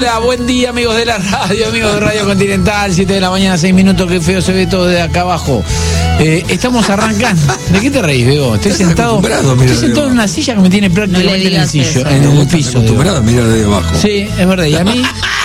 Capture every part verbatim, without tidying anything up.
Hola, buen día, amigos de la radio, amigos de Radio Continental, siete de la mañana, seis minutos, qué feo se ve todo de acá abajo. Eh, estamos arrancando. ¿De qué te reís, Bego? Estoy sentado, estoy sentado en una silla que me tiene prácticamente no en el sillo, en el piso. Acostumbrado a mirar de abajo. Sí, es verdad. Y a mí,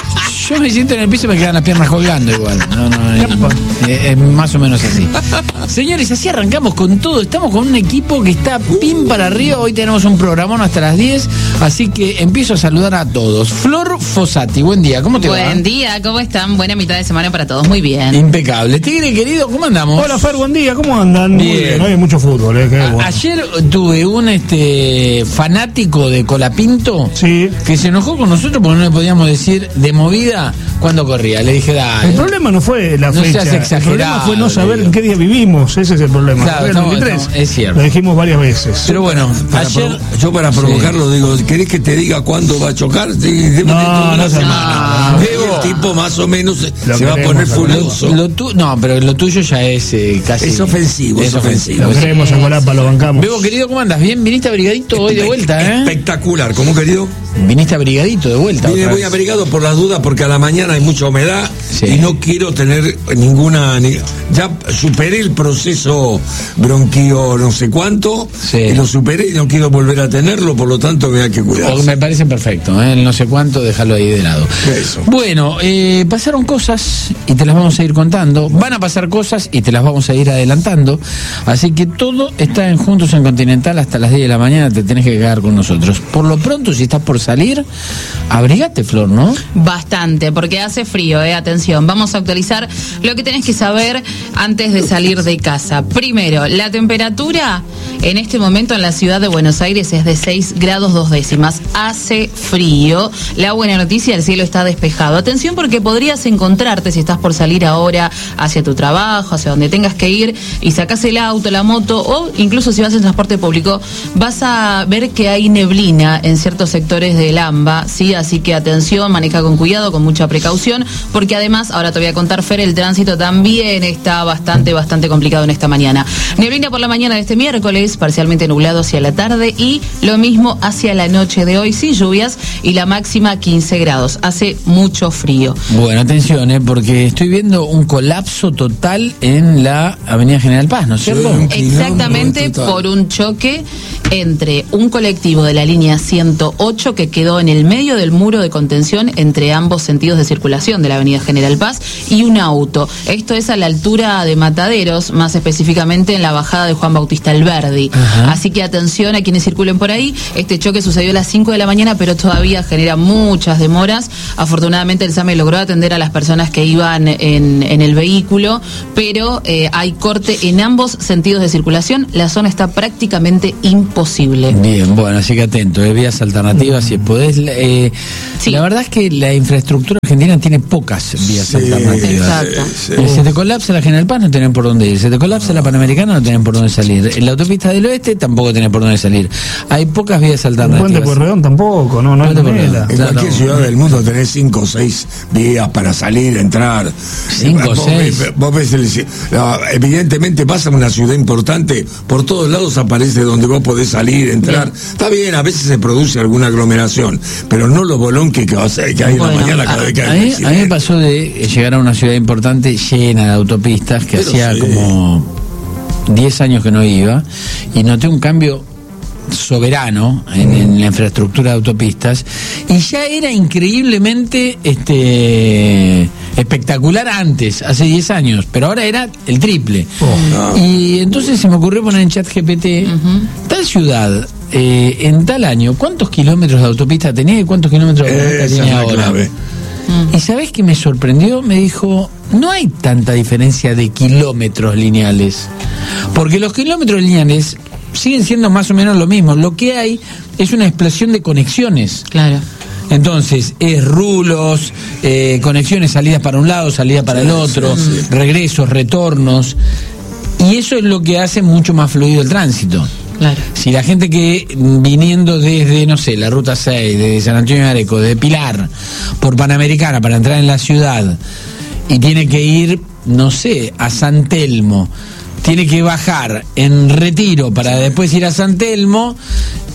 yo me siento en el piso y me quedan las piernas colgando igual. No, no, es, es, es más o menos así. Señores, así arrancamos con todo. Estamos con un equipo que está pin para arriba. Hoy tenemos un programón hasta las diez. Así que empiezo a saludar a todos. Flor Fossati, buen día. ¿Cómo te buen va? Buen día, ¿cómo están? Buena mitad de semana para todos. Muy bien. Impecable. Tigre querido, ¿cómo andamos? Hola Fer, buen día. ¿Cómo andan? Bien. Muy bien. Hoy hay mucho fútbol. ¿eh? Qué A- bueno. Ayer tuve un este fanático de Colapinto Sí. que se enojó con nosotros porque no le podíamos decir de movida cuando corría. Le dije, dale. El problema no fue la No fecha. seas exagerado, el problema fue no saber digo. en qué día vivimos. Ese es el problema. Claro, Fue el estamos- veintitrés. estamos- es cierto. Lo dijimos varias veces. Pero bueno, Para ayer... provo- yo para provocarlo digo, ¿querés que te diga cuándo va a chocar? Sí, deme No, toda una no se semana. no. Y el tipo más o menos se, Lo se va a queremos, poner lo furioso. Lo tu- no, pero lo tuyo ya es eh, casi... Es ofensivo, es ofensivo. Lo queremos a Colapa, lo bancamos. Bebo, querido, ¿cómo andas? Bien, viniste abrigadito hoy de vuelta, ¿eh? Espectacular, ¿cómo querido? Viniste abrigadito de vuelta. Vine otra muy vez. abrigado por las dudas porque a la mañana hay mucha humedad Sí. y no quiero tener ninguna... ni- ya superé el proceso bronquio no sé cuánto Sí. y lo superé y no quiero volver a tenerlo, por lo tanto me hay que cuidar. O me parece perfecto, ¿eh? El no sé cuánto, déjalo ahí de lado. Eso. Bueno, eh, pasaron cosas y te las vamos a ir contando. Van a pasar cosas y te las vamos a ir adelantando. Así que todo está en Juntos en Continental hasta las diez de la mañana. Te tenés que quedar con nosotros. Por lo pronto, si estás por salir, abrigate, Flor, ¿no? Bastante, porque hace frío, eh. Atención, vamos a actualizar lo que tenés que saber antes de salir de casa. Primero, la temperatura en este momento en la ciudad de Buenos Aires es de seis grados dos décimas. Hace frío. La buena noticia, el cielo está despejado. Atención porque podrías encontrarte, si estás por salir ahora hacia tu trabajo, hacia donde tengas que ir, y sacás el auto, la moto, o incluso si vas en transporte público, vas a ver que hay neblina en ciertos sectores del AMBA, ¿sí? Así que atención, maneja con cuidado, con mucha precaución, porque además, ahora te voy a contar, Fer, el tránsito también está bastante, bastante complicado en esta mañana. Neblina por la mañana de este miércoles, parcialmente nublado hacia la tarde, y lo mismo hacia la noche de hoy, sin lluvias, y la máxima quince grados. Hace mucho frío. Bueno, atención, ¿eh? Porque estoy viendo un colapso total en la Avenida General Paz, ¿no es cierto? Sí. Exactamente, Total. por un choque entre un colectivo de la línea ciento ocho que quedó en el medio del muro de contención entre ambos sentidos de circulación de la Avenida General Paz y un auto. Esto es a la altura de Mataderos, más específicamente en la bajada de Juan Bautista Alberdi. Ajá. Así que atención a quienes circulen por ahí. Este choque sucedió a las cinco de la mañana, pero todavía genera muchas demoras. Afortunadamente el SAME logró atender a las personas que iban en, en el vehículo, pero eh, hay corte en ambos sentidos de circulación. La zona está prácticamente imposible. Bien, bueno, así que atento, ¿eh? Vías alternativas, si podés. Eh, Sí. La verdad es que la infraestructura argentina tiene pocas vías Sí, alternativas. Exacto. sí. Eh, Se te colapsa la General Paz, no tenés por dónde ir. Se te colapsa la Panamericana, no tenés por dónde salir. En la autopista del Oeste tampoco tenés por dónde salir. Hay pocas vías Un puente alternativas. Pueyrredón tampoco, no, no hay Puente manera. Pueyrredón. En Claro. cualquier ciudad del mundo tenés cinco o seis vías para salir, entrar. Cinco o Vos seis. ves- Vos ves el- no, evidentemente pasa en una ciudad importante, por todos lados aparece donde vos podés salir, entrar. Está bien, a veces se produce alguna aglomeración, pero no lo bolón que, que, va a ser- que hay en Bueno, la mañana cada vez que A hay mí, un a mí me accidente. pasó de llegar a una ciudad importante llena de autopistas que Pero hacía sí. como diez años que no iba y noté un cambio soberano en, en la infraestructura de autopistas y ya era increíblemente este espectacular antes, hace diez años, pero ahora era el triple. Oh. Y entonces se me ocurrió poner en chat G P T, tal ciudad, eh, en tal año, ¿cuántos kilómetros de autopista tenía y cuántos kilómetros de autopista Esa tiene es la ahora? clave. ¿Y sabés qué me sorprendió? Me dijo, no hay tanta diferencia de kilómetros lineales. Porque los kilómetros lineales siguen siendo más o menos lo mismo. Lo que hay es una explosión de conexiones. Claro. Entonces, es rulos, eh, conexiones, salidas para un lado, salida para el otro, regresos, retornos. Y eso es lo que hace mucho más fluido el tránsito. Claro. Si la gente que viniendo desde, no sé, la ruta seis, desde San Antonio de Areco, de Pilar, por Panamericana para entrar en la ciudad, y tiene que ir, no sé, a San Telmo, tiene que bajar en Retiro para después ir a San Telmo,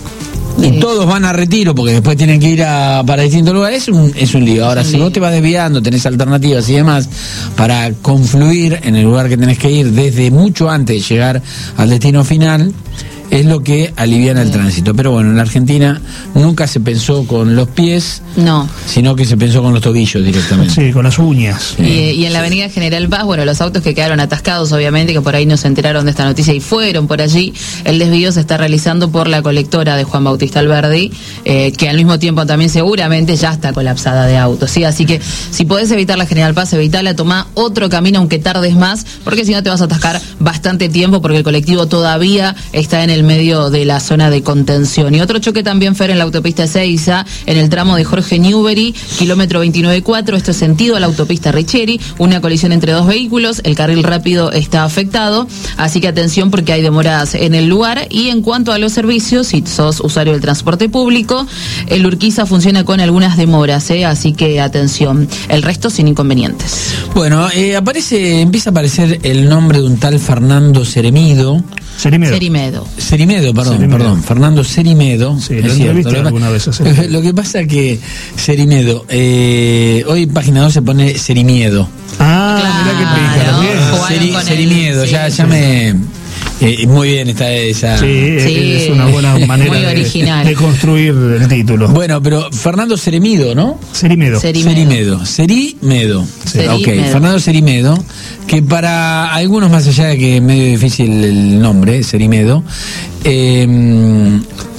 y Sí. todos van a retiro porque después tienen que ir a, para distintos lugares, es un, es un lío. Ahora, Es un si lío. vos te vas desviando, tenés alternativas y demás para confluir en el lugar que tenés que ir desde mucho antes de llegar al destino final, es lo que aliviana el tránsito. Pero bueno, en la Argentina nunca se pensó con los pies, No. sino que se pensó con los tobillos directamente. Sí, con las uñas. Y, y en la avenida General Paz, bueno, los autos que quedaron atascados, obviamente, que por ahí no se enteraron de esta noticia y fueron por allí, el desvío se está realizando por la colectora de Juan Bautista Alberdi, eh, que al mismo tiempo también seguramente ya está colapsada de autos, ¿sí? Así que si podés evitar la General Paz, evitala, tomá otro camino aunque tardes más, porque si no te vas a atascar bastante tiempo, porque el colectivo todavía está en el medio de la zona de contención. Y otro choque también, Fer, en la autopista Ezeiza, en el tramo de Jorge Newbery, kilómetro veintinueve cuatro, esto es sentido a la autopista Richeri, una colisión entre dos vehículos, el carril rápido está afectado, así que atención porque hay demoras en el lugar. Y en cuanto a los servicios, si sos usuario del transporte público, el Urquiza funciona con algunas demoras, ¿eh? Así que atención, el resto sin inconvenientes. Bueno, eh, aparece, empieza a aparecer el nombre de un tal Fernando Ceremido. Cerimedo. Cerimedo. Cerimedo, perdón, Cerimedo. perdón, Fernando Cerimedo. Sí, es lo cierto. entrevisté Lo que alguna pa- vez a Cerimedo. Lo que pasa que Cerimedo, eh, hoy en Página dos se pone Cerimiedo. Ah, Claro, mirá qué pícaro. Bien. jugaron Ceri- con Cerimiedo, él, ya, sí, ya sí. me... eh, muy bien está esa... Sí, Sí, es una buena manera muy de, original. de construir el título. Bueno, pero Fernando Ceremido, ¿no? Cerimedo. Cerimedo. Cerimedo. Cerimedo. Cerimedo. Ok, Fernando Cerimedo, que para algunos, más allá de que es medio difícil el nombre, Cerimedo, eh,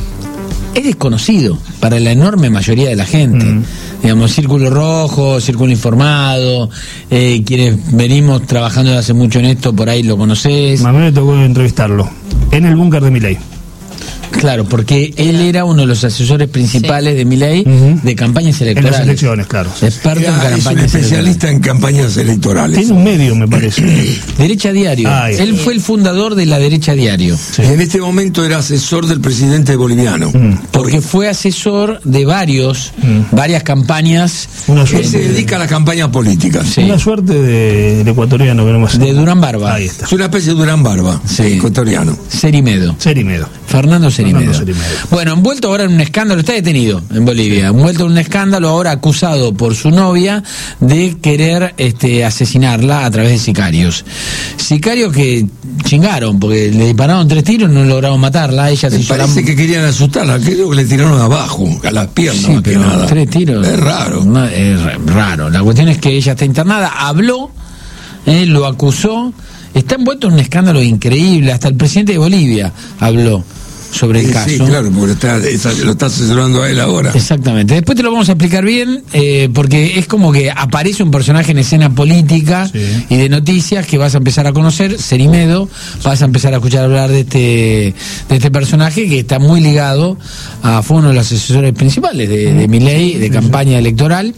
es desconocido para la enorme mayoría de la gente. Mm. Digamos, Círculo Rojo, Círculo Informado, eh, quienes venimos trabajando desde hace mucho en esto, por ahí lo conocés. A mí me tocó entrevistarlo en el búnker de Milei. Claro, porque él era uno de los asesores principales Sí. de Milei Ujú. de campañas En electorales. las elecciones, claro. Experto en Era- es un campañas especialista en campañas electorales. Tiene un medio, me parece. Derecha Diario. Ah, ahí. Él fue el fundador de la Derecha Diario. Y en este momento era asesor del presidente boliviano. Mm. Porque fue asesor de varios, Mm. varias campañas Una Él suerte, se dedica a las campañas políticas. Sí. una suerte de, del ecuatoriano que no más. de Durán Barba. Ahí está. Es una especie de Durán Barba, Sí. ecuatoriano. Cerimedo. Cerimedo. Fernando Cerimedo. Fernando Cerimedo. Bueno, envuelto ahora en un escándalo, está detenido en Bolivia, envuelto en un escándalo, ahora acusado por su novia de querer este, asesinarla a través de sicarios. Sicarios que chingaron, porque le dispararon tres tiros, no lograron matarla, ella se Me hizo la... parece que querían asustarla, creo que le tiraron abajo, a las piernas Sí, más que pero nada. tres tiros. Es raro. No, es ra- raro. La cuestión es que ella está internada, habló, eh, lo acusó, está envuelto en un escándalo increíble, hasta el presidente de Bolivia habló sobre el Sí, caso. sí, claro, porque está, está- lo está asesorando a él ahora. Exactamente. Después te lo vamos a explicar bien, eh, porque es como que aparece un personaje en escena política Sí. y de noticias que vas a empezar a conocer, Cerimedo, vas a empezar a escuchar hablar de este de este personaje que está muy ligado a, fue uno de los asesores principales de, de Milei, de campaña electoral.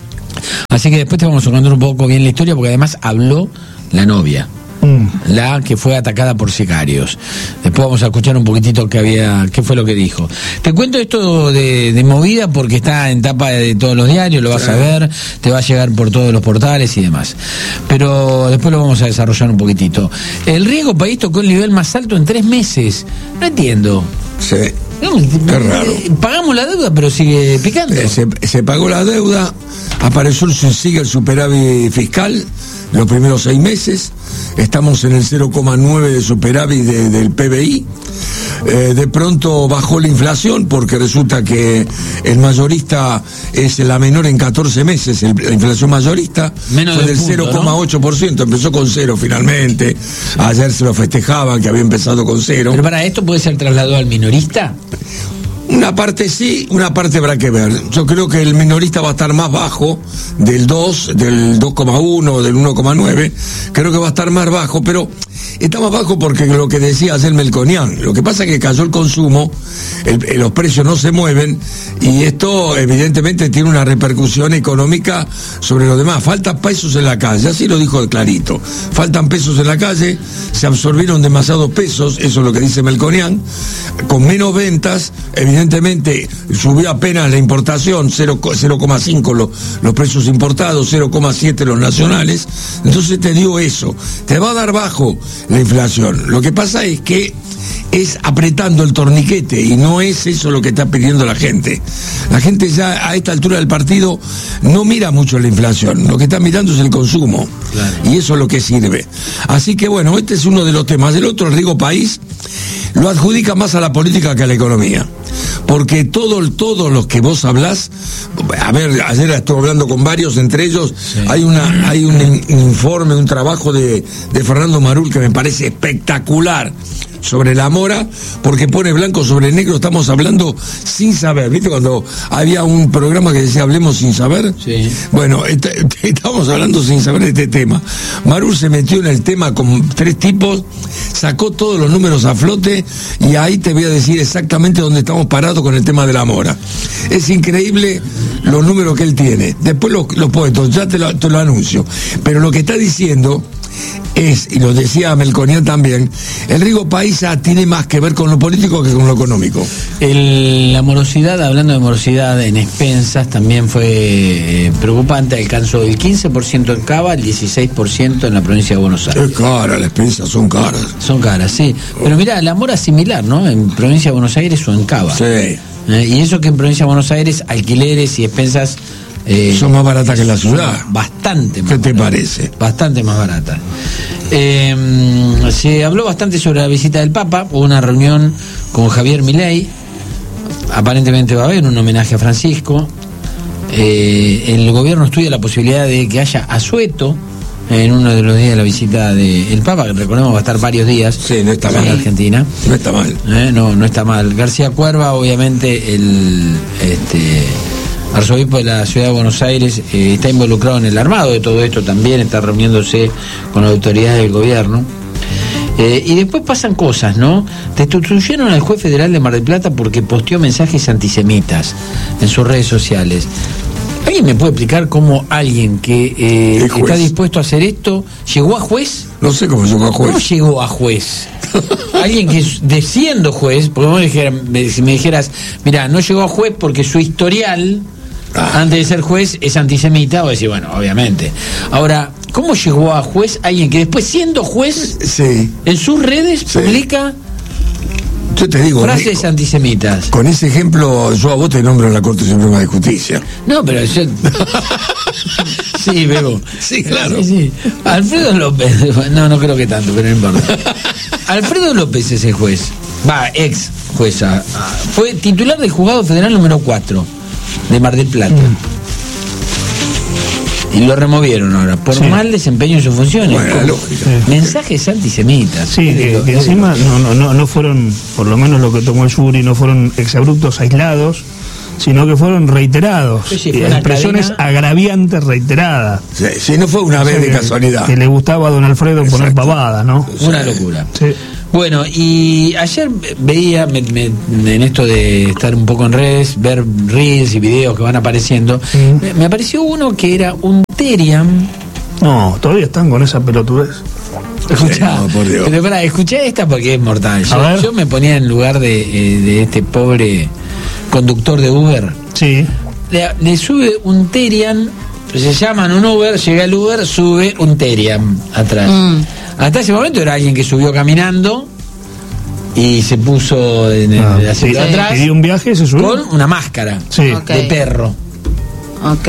Así que después te vamos a contar un poco bien la historia, porque además habló la novia, Mm. la que fue atacada por sicarios. Después vamos a escuchar un poquitito qué había, qué fue lo que dijo. Te cuento esto de, de movida porque está en tapa de todos los diarios, lo vas a ver, te va a llegar por todos los portales y demás. Pero después lo vamos a desarrollar un poquitito. El riesgo país tocó el nivel más alto en tres meses. No entiendo. Sí. Qué raro. Pagamos la deuda, pero sigue picando. Eh, Se, se pagó la deuda, apareció el, sigue el superávit fiscal los primeros seis meses, estamos en el cero coma nueve de superávit de- del P B I. Eh, de pronto bajó la inflación porque resulta que el mayorista es la menor en catorce meses, el- la inflación mayorista Menos fue de un del punto, cero coma ocho por ciento, empezó con cero finalmente, ayer se lo festejaban que había empezado con cero. Pero para esto puede ser trasladado al minorista. Una parte sí, una parte habrá que ver. Yo creo que el minorista va a estar más bajo del dos, del dos coma uno, del uno coma nueve. Creo que va a estar más bajo, pero está más bajo porque lo que decía ayer Melconian. Lo que pasa es que cayó el consumo, el- el- los precios no se mueven y esto evidentemente tiene una repercusión económica sobre lo demás. Faltan pesos en la calle, así lo dijo clarito. Faltan pesos en la calle, se absorbieron demasiados pesos, eso es lo que dice Melconian, con menos ventas, evidentemente subió apenas la importación, cero coma cinco los, los precios importados, cero coma siete los nacionales, entonces te digo eso, te va a dar bajo la inflación. Lo que pasa es que es apretando el torniquete, y no es eso lo que está pidiendo la gente. La gente ya a esta altura del partido no mira mucho la inflación, lo que está mirando es el consumo, claro. Y eso es lo que sirve. Así que bueno, este es uno de los temas. El otro, el riego país, lo adjudica más a la política que a la economía, porque todo, todos los que vos hablás, a ver, ayer estuve hablando con varios, entre ellos sí. hay una hay un, un informe, un trabajo de, de Fernando Marul que me parece espectacular sobre la mora, porque pone blanco sobre negro. Estamos hablando sin saber, ¿viste? Cuando había un programa que decía hablemos sin saber, sí. Bueno, est- estamos hablando sin saber de este tema. Marul se metió en el tema con tres tipos, sacó todos los números a flote, y ahí te voy a decir exactamente dónde estamos parados con el tema de la mora. Es increíble los números que él tiene. Después los, los puestos, ya te lo, te lo anuncio. Pero lo que está diciendo es, y lo decía Melconian también, el riego país tiene más que ver con lo político que con lo económico. El, la morosidad, hablando de morosidad en expensas, también fue eh, preocupante. Alcanzó el quince por ciento en Cava, el dieciséis por ciento en la provincia de Buenos Aires. Es cara, las expensas son caras. Son caras, sí. Pero mirá, la mora es similar, ¿no? En provincia de Buenos Aires o en Cava. Sí. Eh, y eso que en provincia de Buenos Aires, alquileres y expensas Eh, son más baratas que en la ciudad. Bastante más. ¿Qué te barata, parece? Bastante más barata. Eh, se habló bastante sobre la visita del Papa. Hubo una reunión con Javier Milei. Aparentemente va a haber un homenaje a Francisco. Eh, el gobierno estudia la posibilidad de que haya asueto en uno de los días de la visita del Papa, que recordemos va a estar varios días. Sí, no está en mal. Argentina. No está mal. Eh, no, no está mal. García Cuerva, obviamente, el este arzobispo de la ciudad de Buenos Aires, eh, está involucrado en el armado de todo esto también, está reuniéndose con las autoridades del gobierno. Eh, y después pasan cosas, ¿no? Destituyeron al juez federal de Mar del Plata porque posteó mensajes antisemitas en sus redes sociales. ¿Alguien me puede explicar cómo alguien que eh, está dispuesto a hacer esto llegó a juez? No sé cómo llegó a juez. ¿Cómo llegó a juez? Alguien que de siendo juez, porque vos me dijeras, si me dijeras, mira, no llegó a juez porque su historial, ah. antes de ser juez, es antisemita, vos decís, bueno, obviamente. Ahora, ¿cómo llegó a juez alguien que después, siendo juez, sí. en sus redes sí. publica yo te digo, frases con, antisemitas? Con ese ejemplo, yo a vos te nombro en la Corte Suprema de Justicia. No, pero yo... Sí, Bebo. Sí, claro. Sí, sí. Alfredo López, no, no creo que tanto, pero no importa. Alfredo López es el juez, va, ex jueza, fue titular del juzgado federal número cuatro de Mar del Plata. Mm. Y lo removieron ahora, por sí. mal desempeño en sus funciones. Bueno, lógica. Sí. Mensajes antisemitas. Sí, que, que encima no, no, no, no fueron, por lo menos lo que tomó el jury, no fueron exabruptos aislados, sino que fueron reiterados. Sí, sí, expresiones cadena... agraviantes reiteradas. Sí, sí, no fue una vez o sea, de que, casualidad. Que le gustaba a don Alfredo Exacto. poner pavadas, ¿no? Una locura. Sí. Bueno, y ayer veía, me, me, en esto de estar un poco en redes, ver reels y videos que van apareciendo, mm. me, me apareció uno que era un Teriam. No, todavía están con esa pelotudez. Escuchá, no, por Dios. Pero pará, escuché esta porque es mortal. Yo, yo me ponía en lugar de, eh, de este pobre conductor de Uber. Sí. Le, le sube un Teriam, se llaman un Uber, llega el Uber, sube un Teriam atrás. Mm. Hasta ese momento era alguien que subió caminando y se puso en el, ah, asiento sí, atrás. Pidió un viaje, se subió con una máscara sí. okay. de perro. Ok.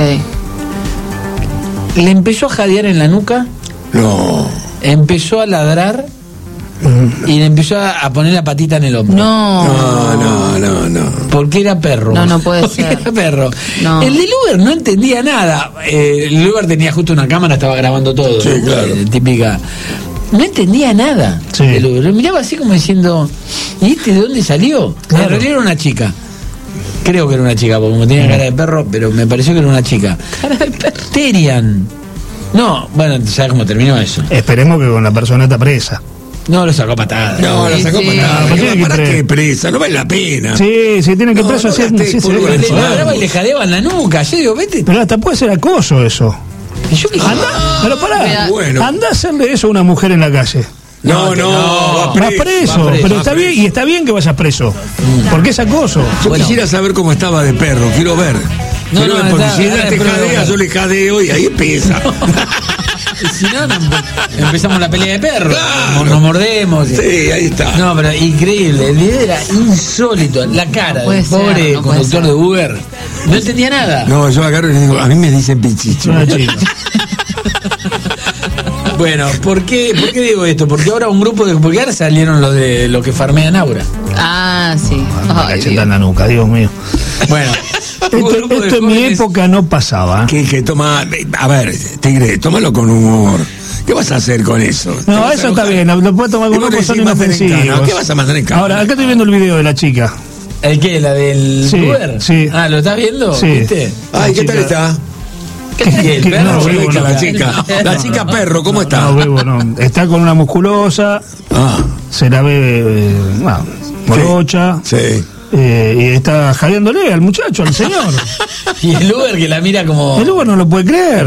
Le empezó a jadear en la nuca. No. Empezó a ladrar y le empezó a, a poner la patita en el hombro. No. No, no, no, no. Porque era perro. No, no puede Porque ser. Era perro. No. El del Uber no entendía nada. Eh, el Uber tenía justo una cámara, estaba grabando todo. Sí, ¿no? claro. Eh, típica. No entendía nada. Sí. El Uber. Lo miraba así como diciendo, ¿y este de dónde salió? Claro. En realidad era una chica. Creo que era una chica, porque como tenía cara de perro, pero me pareció que era una chica. Cara de perro. Terian. No, bueno, ¿sabes cómo terminó eso? Esperemos que con la persona está presa. No, lo sacó patada. No, lo sacó Sí, patada. sí. ¿Para, ¿Para qué presa? No vale la pena. Sí, sí, tienen que No, preso no hacer. gasté Sí, por sí, una Le Sí. ladraba y le jadeaba en la nuca. Yo digo, vete. pero hasta puede ser acoso eso. Y yo dije, Anda, pero pará, bueno. anda a hacerle eso a una mujer en la calle. No, no, no, va Vas preso. preso, va preso, pero va está preso. bien, y está bien que vayas preso. Porque es acoso. Yo Bueno. quisiera saber cómo estaba de perro, quiero ver. No, quiero no, ver, porque está- si está ella te de prueba. jadea, yo le jadeo y ahí empieza. Si no, no, empezamos la pelea de perros. Claro. Nos, nos mordemos. Sí, ahí está. No, pero increíble. El video era insólito. La cara No puede del pobre ser, no puede conductor ser. de Uber. No entendía nada. No, yo agarro y le digo, a mí me dicen pichicho. Una chica. Bueno, ¿por qué, ¿por qué digo esto? Porque ahora un grupo de. Porque ahora salieron los de los que farmean Aura. Ah, sí. Una Ay, cacheta Dios. en la nuca, Dios mío. Bueno. Esto, un grupo de esto en mi jóvenes- época no pasaba. Que, que toma, a ver, Tigre, tómalo con humor. ¿Qué vas a hacer con eso? ¿Te No, vas a eso está enojar? bien, lo puede tomar Y con vos humor, le son decís, "Maten en cana". inofensivos. ¿Qué vas a mandar en cana? Ahora, acá estoy viendo el video de la chica. ¿El qué? ¿La del Sí, Uber? sí. Ah, ¿lo estás viendo? Sí. ¿Viste? Ay, ¿qué tal chica. está? ¿Qué, qué, el Que perro? no, ¿Qué bebo, chica? la chica. La chica perro, ¿cómo está? No, bebo, no. Está con una musculosa, Ah, se la ve, eh, bueno, morocha. sí. Eh, y está jadeándole al muchacho, al señor. Y el Uber que la mira como. El Uber no lo puede creer.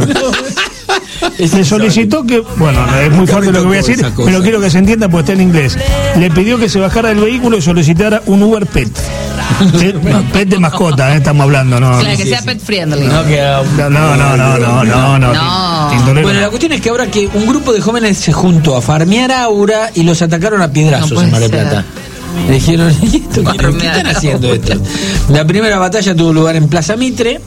Es Le insólito. solicitó que, bueno, es muy Nunca fuerte me lo que voy a tocó decir, esa cosa. pero quiero que se entienda porque está en inglés. Le pidió que se bajara del vehículo y solicitara un Uber Pet. Pet, no, pet de mascota, eh, estamos hablando, ¿no? Claro, que sea pet friendly. No, que, um, No, no, no, no, no, no, no. No. Tintolero, Bueno, la no. cuestión es que ahora que un grupo de jóvenes se juntó a farmear Aura y los atacaron a piedrazos No puede en Mar del ser. Plata. Le dijeron, ¿y esto qué, Farmear ¿qué están Aura. haciendo esto? La primera batalla tuvo lugar en Plaza Mitre.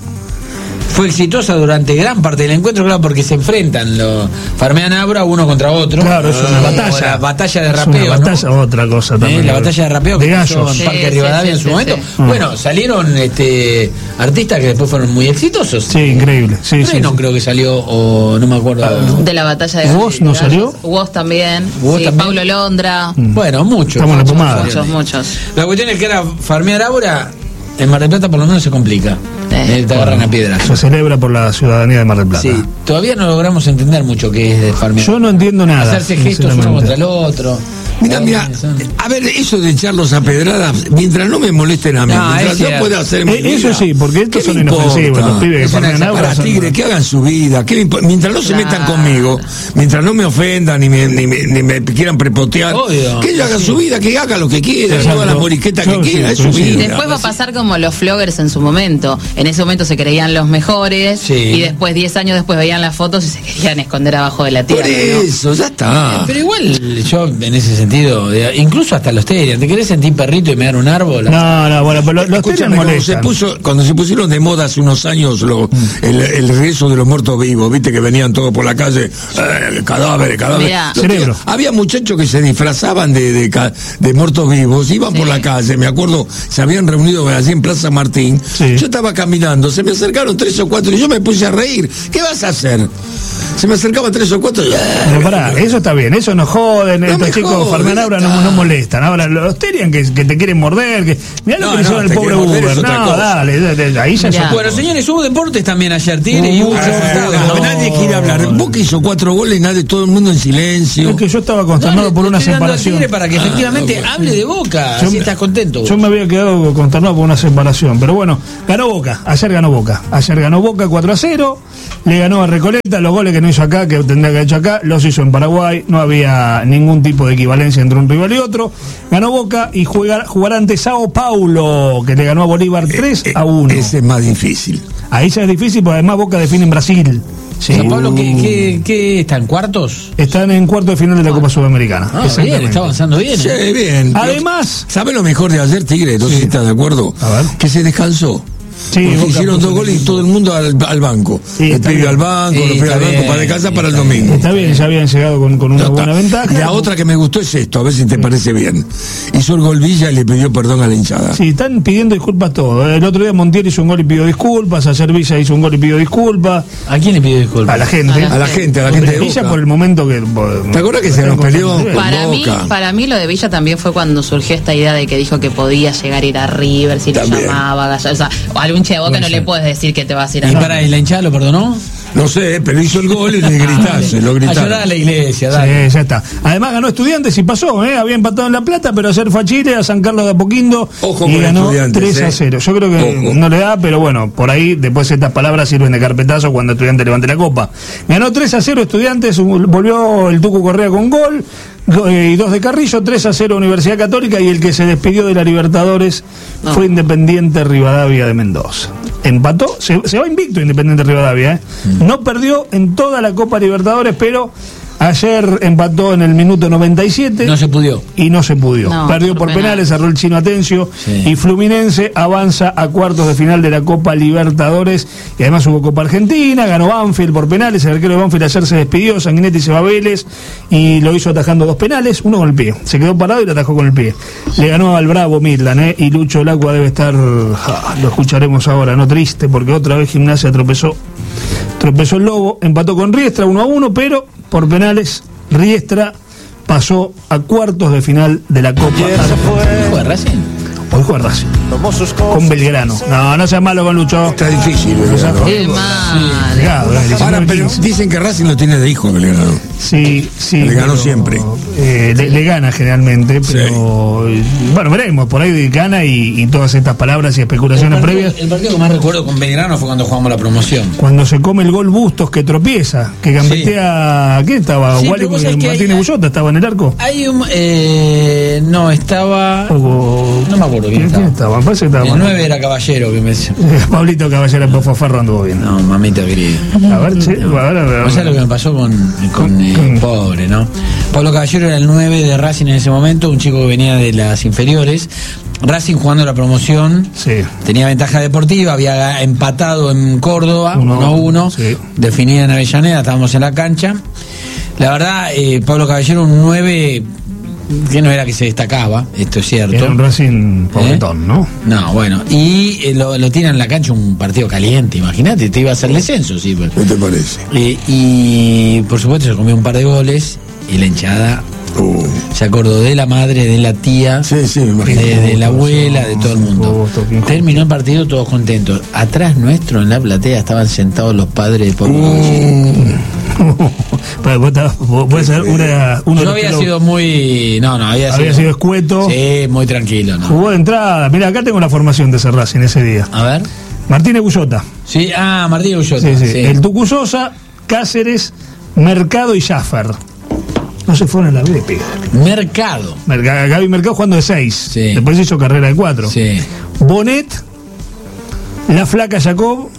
Fue exitosa durante gran parte del encuentro, claro, porque se enfrentan, los farmean Aura uno contra otro. Claro, es una Ah, batalla. La batalla de Es rapeo. una batalla, ¿no? otra cosa Eh, también. la batalla de rapeo que de pasó gallos. en Parque Sí, Rivadavia sí, en su sí, momento. sí. Bueno, salieron este artistas que después fueron muy exitosos. Sí, increíble. Sí, sí, Reno sí. creo que salió, o no me acuerdo. De la batalla de ¿Woz no gallos. salió? Woz también. Woz sí, también. Paulo Londra. Bueno, muchos. Estamos en la muchos, pomada. Muchos, muchos. La cuestión es que era farmear Aura, en Mar del Plata por lo menos se complica. Eh. Eh, te agarran a piedras. Se celebra por la ciudadanía de Mar del Plata. Sí, todavía no logramos entender mucho qué es de farmear. Yo no entiendo nada. Hacerse gestos uno sinceramente. contra el otro. Mira, mira, a ver, eso de echarlos a pedradas, mientras no me molesten a mí, No, mientras es yo cierto. pueda hacer mi Eh, eso vida, sí, porque estos ¿qué son me inofensivos, importa? los pibes que Es una farmean Aura Para son- Tigre, que hagan su vida, ¿qué me impo- mientras no se Claro. metan conmigo, mientras no me ofendan ni me, ni me, ni me quieran prepotear, Obvio. que ellos hagan su vida, que haga lo que quiera, Exacto. toda la moriqueta que Yo sí, quiera, es su coincido. vida. Después va a pasar como los floggers en su momento. En ese momento se creían los mejores Sí. y después, diez años después, veían las fotos y se querían esconder abajo de la Por tierra. ¿no? eso, ya está. Pero igual, yo en ese sentido, eh, incluso hasta los terian, ¿te querés sentir perrito y me dan un árbol? No, no, bueno, pero los Escúchame, Terian cuando se, molestan. puso, cuando se pusieron de moda hace unos años lo- el, el regreso de los muertos vivos, viste que venían todos por la calle, eh, cadáveres, cadáveres. Mirá. Los Cerebro. tíos- había muchachos que se disfrazaban de, de, ca- de muertos vivos, iban Sí. por la calle, me acuerdo, se habían reunido allí en Plaza Martín, Sí. yo estaba caminando, se me acercaron tres o cuatro y yo me puse a reír. ¿Qué vas a hacer? Se me acercaban tres o cuatro y... Pero pará, eso está bien, eso no joden, estos me chicos joden, farmean Aura no, está. no molestan. Ahora, los Terian que, que te quieren morder, que mirá lo No, que le no, hicieron al te pobre quieren morder Uber. es otra No, cosa. dale, dale, ahí ya Mirá. son- Bueno, señores, hubo deportes también ayer, Tigre, y hubo Mucho. resultados, No, ¿no? nadie quiere hablar. Boca hizo cuatro goles, nadie, todo el mundo en silencio. Es que yo estaba No, consternado le- por le una estoy dando al separación. Tigre para que efectivamente hable de Boca, Yo así me- estás contento. Yo me había quedado consternado por una separación, pero bueno, ganó Boca, ayer ganó Boca, ayer ganó Boca cuatro a cero, le ganó a Recoleta, los goles que no hizo acá, que tendría que haber hecho acá, los hizo en Paraguay, no había ningún tipo de equivalencia entre un rival y otro, ganó Boca y juega, jugará ante Sao Paulo, que le ganó a Bolívar tres a uno. Ese es más difícil. Ahí ya es difícil, porque además Boca define en Brasil. Sí. San Pablo, ¿qué, qué, qué están? ¿Cuartos? Están en cuarto de final de la Copa Sudamericana. Ah, bien, Exactamente. está avanzando bien. Sí, ¿eh? bien. Además- ¿sabe lo mejor de ayer, Tigre? No sé si estás de acuerdo. A ver. Que se descansó. Sí, Porque Boca hicieron puso dos goles y el todo el mundo al, al banco. Sí, el está pibe bien. al banco, Sí, los pibes está al banco bien, para descansar para el está domingo. Está bien, ya habían llegado con, con una Ya buena está. ventaja. La otra que me gustó es esto, a ver si te parece bien. Hizo el gol Villa y le pidió perdón a la hinchada. Sí, están pidiendo disculpas todos. El otro día Montiel hizo un gol y pidió disculpas, ayer Villa hizo un gol y pidió disculpas. ¿A quién le pidió disculpas? A la gente. A la A la gente, a la gente de Villa Boca. por el momento que... ¿Te acuerdas que se nos peleó? Con Para mí, Boca. para mí lo de Villa también fue cuando surgió esta idea de que dijo que podía llegar a ir a River si También. lo llamaba. O sea, o al hincha de Boca no le puedes decir que te vas a ir a ¿Y River. para y la hinchada lo perdonó? No sé, pero hizo el gol y le gritaste, lo A llorar a gritaron. la iglesia, Sí, dale. ya está. Además ganó Estudiantes y pasó, ¿eh? Había empatado en La Plata, pero ayer fue a Chile, a San Carlos de Apoquindo Ojo y con ganó Estudiantes, tres a cero. ¿eh? Yo creo que Ojo. no le da, pero bueno, por ahí después estas palabras sirven de carpetazo cuando Estudiantes levante la copa. Ganó tres a cero Estudiantes, volvió el Tucu Correa con gol. y dos de Carrillo, tres a cero Universidad Católica, y el que se despidió de la Libertadores no. fue Independiente Rivadavia de Mendoza. Empató, se, se va invicto Independiente Rivadavia, ¿eh? Mm. No perdió en toda la Copa Libertadores, pero ayer empató en el minuto noventa y siete. No se pudió. Y no se pudió. No, Perdió por, por penales, penales, cerró el Chino Atencio. Sí. Y Fluminense avanza a cuartos de final de la Copa Libertadores. Y además hubo Copa Argentina, ganó Banfield por penales. El arquero de Banfield ayer se despidió, Sanguinetti se va a Vélez. Y lo hizo atajando dos penales, uno con el pie. Se quedó parado y lo atajó con el pie. Le ganó al Bravo Midland, ¿eh? Y Lucho Lacua debe estar, ah, lo escucharemos ahora, no triste, porque otra vez Gimnasia tropezó. Tropezó el Lobo, empató con Riestra uno a uno, pero por penales Riestra pasó a cuartos de final de la Copa. ¿Fue Racing? Hoy juega Racing con Belgrano. No, no seas malo con Lucho. Está difícil, Belgrano. Qué mal. Sí. Claro, ahora, pero dicen que Racing lo tiene de hijo, Belgrano. Sí, sí. Le ganó siempre. Eh, le, le gana generalmente, pero sí. Bueno, veremos. Por ahí gana y, y todas estas palabras y especulaciones el partido, previas. El partido que más recuerdo con Belgrano fue cuando jugamos la promoción. Cuando se come el gol Bustos, que tropieza, que gambetea. Sí. ¿Quién estaba? Sí, Wally, Martínez Bullota estaba en el arco. Hay un. Eh, no, estaba. O, no me acuerdo. ¿Quién estaba? ¿Quién estaba? Me parece que estaba el nueve era Caballero, que me decía. Pablito Caballero, después fue Ferro, anduvo bien. No, mamita querida. A ver, che, no. a ver, a ver. O sea, lo que me pasó con, con eh, pobre, ¿no? Pablo Caballero era el nueve de Racing en ese momento, un chico que venía de las inferiores. Racing jugando la promoción, sí. Tenía ventaja deportiva, había empatado en Córdoba, uno a uno, sí. Definida en Avellaneda, estábamos en la cancha. La verdad, eh, Pablo Caballero, un nueve que no era que se destacaba, esto es cierto. Era un Racing pobretón, ¿eh? ¿No? No, bueno, y eh, lo, lo tiran en la cancha un partido caliente, imagínate, te iba a hacer descenso, sí. ¿Qué te parece? Eh, y por supuesto se comió un par de goles y la hinchada uh. se acordó de la madre, de la tía, sí, sí, me de, de la abuela, de todo el mundo. Terminó el partido todos contentos. Atrás nuestro, en la platea, estaban sentados los padres de Pablo Caballero. Puede ser una. Uno Yo había lo... sido muy. No, no, había, había sido, sido escueto. Sí, muy tranquilo. ¿No? Jugó de entrada. Mira, acá tengo la formación de Racing ese día. A ver. Martínez Bullota. Sí, ah, Martínez Bullota. Sí, sí. Sí. El Tucu Sosa, Cáceres, Mercado y Jaffer. No se fueron a la B de pega. Mercado. Mercado. Gaby Mercado jugando de seis. Sí. Después hizo carrera de cuatro. Sí. Bonet, La Flaca Jacob,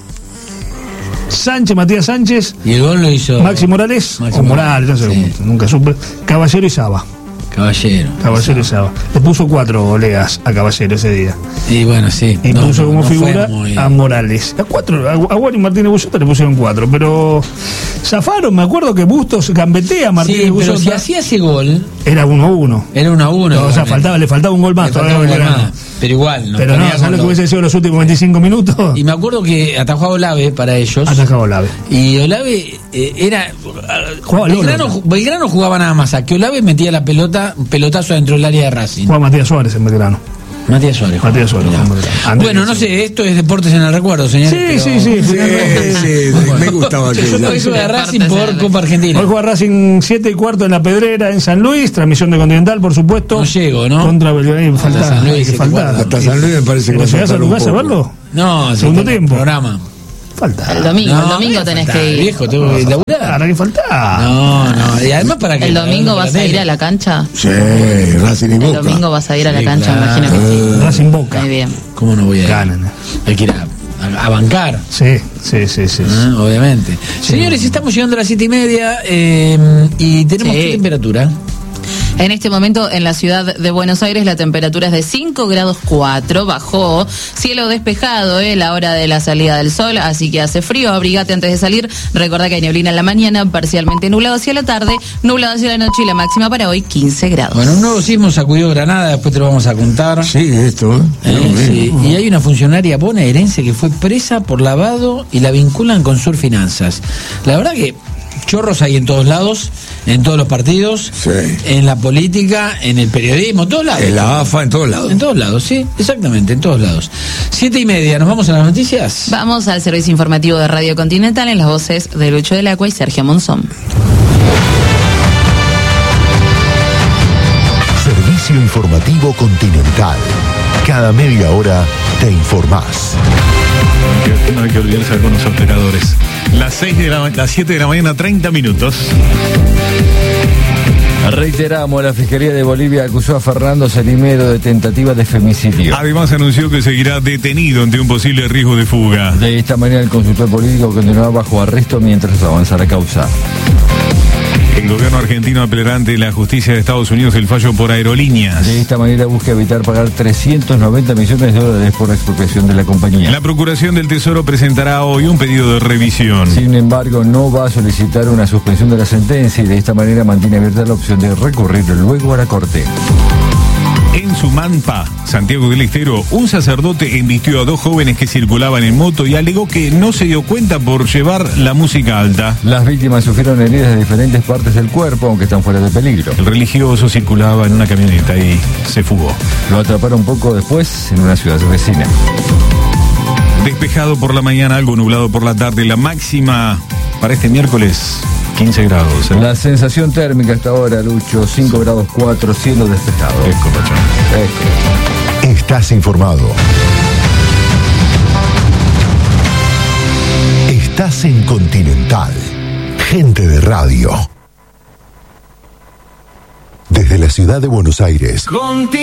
Sánchez, Matías Sánchez. Y el gol lo hizo Maxi Morales. Maxi o Morales, no sé, sí. Nunca supe. Caballero y Saba. Caballero. Caballero y Saba. Le puso cuatro goleas a Caballero ese día. Y bueno, sí. Y no, puso no, como no figura muy... a Morales. A cuatro, a, a Juan y Martínez Bullota le pusieron cuatro, pero zafaron, me acuerdo que Bustos gambetea a Martínez sí, Bullota. Pero si hacía ese gol. Era uno a uno. Era uno a uno. No, o sea, faltaba, le faltaba un gol más. Todavía un gol más. Pero igual, no. Pero no, ¿sabes lo que hubiese sido los últimos veinticinco minutos? Y me acuerdo que atajaba Olave para ellos. Atajaba Olave. Y Olave eh, era. Jugaba Belgrano, Lolo, Belgrano jugaba nada más. A que Olave metía la pelota, un pelotazo dentro del área de Racing. Jugaba Matías Suárez en Belgrano. Matías Suárez. Matías Suárez. Bueno, no sé, esto es deportes en el recuerdo, señores. Sí, sí, sí, sí, sí, sí, me gustaba que hoy juega Racing por Copa Argentina. Hoy juega Racing siete y cuarto en La Pedrera, en San Luis, transmisión de Continental, por supuesto. No llego, ¿no? Contra Belgrano. Falta San Luis, falta. Hasta San Luis me parece que ¿Pero llegás a tu casa a verlo? No, segundo tiempo. Programa. Falta. El domingo, no, el domingo tenés faltar, que ir. Viejo, tengo que laburar. Ahora que falta. No, no, y además para que. ¿El domingo vas a ir a la cancha? Sí, Racing y Boca. El domingo vas a ir a la Sí, cancha, claro. me imagino que sí. Racing Boca. Muy bien. ¿Cómo no voy a ir? Ganan. Hay que ir a, a, a bancar. Sí, sí, sí, sí. Ah, obviamente. Sí. Señores, estamos llegando a las siete y media eh, y tenemos Sí. qué temperatura. En este momento en la ciudad de Buenos Aires la temperatura es de cinco grados cuatro, bajó, cielo despejado, eh, la hora de la salida del sol, así que hace frío, abrigate antes de salir, recordá que hay neblina en la mañana, parcialmente nublado hacia la tarde, nublado hacia la noche y la máxima para hoy quince grados. Bueno, un nuevo sismo sacudió Granada, después te lo vamos a contar. Sí, esto, ¿eh? Eh, sí. Y hay una funcionaria bonaerense que fue presa por lavado y la vinculan con Surfinanzas. La verdad que chorros hay en todos lados, en todos los partidos, sí. En la política, en el periodismo, en todos lados. En la A F A, en todos lados. En todos lados, sí, exactamente, en todos lados. Siete y media, ¿nos vamos a las noticias? Vamos al servicio informativo de Radio Continental en las voces de Lucho del Acua y Sergio Monzón. Servicio informativo Continental. Cada media hora te informás. No hay que olvidarse de algunos operadores. Las seis de la, las siete de la mañana, treinta minutos. Reiteramos, la Fiscalía de Bolivia acusó a Fernando Salimero de tentativa de femicidio. Además anunció que seguirá detenido ante un posible riesgo de fuga. De esta manera el consultor político continuará bajo arresto mientras avanza la causa. El gobierno argentino apelará ante la justicia de Estados Unidos el fallo por aerolíneas. De esta manera busca evitar pagar trescientos noventa millones de dólares por la expropiación de la compañía. La Procuración del Tesoro presentará hoy un pedido de revisión. Sin embargo, no va a solicitar una suspensión de la sentencia y de esta manera mantiene abierta la opción de recurrir luego a la Corte. En Sumampa, Santiago del Estero, un sacerdote embistió a dos jóvenes que circulaban en moto y alegó que no se dio cuenta por llevar la música alta. Las víctimas sufrieron heridas de diferentes partes del cuerpo, aunque están fuera de peligro. El religioso circulaba en una camioneta y se fugó. Lo atraparon poco después en una ciudad vecina. Despejado por la mañana, algo nublado por la tarde. La máxima para este miércoles, quince grados. ¿eh? La sensación térmica hasta ahora, Lucho, cinco grados cuatro, cielo despejado. Esco, Pachón. Esco. Estás informado. Estás en Continental. Gente de radio. Desde la ciudad de Buenos Aires.